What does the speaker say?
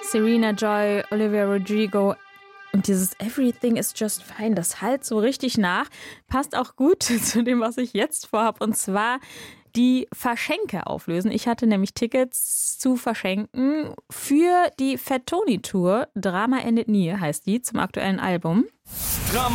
Serena Joy, Olivia Rodrigo. Und dieses Everything is just fine, das hallt so richtig nach. Passt auch gut zu dem, was ich jetzt vorhabe. Und zwar die Verschenke auflösen. Ich hatte nämlich Tickets zu verschenken für die Fat Tony Tour. Drama endet nie heißt die, zum aktuellen Album. Drama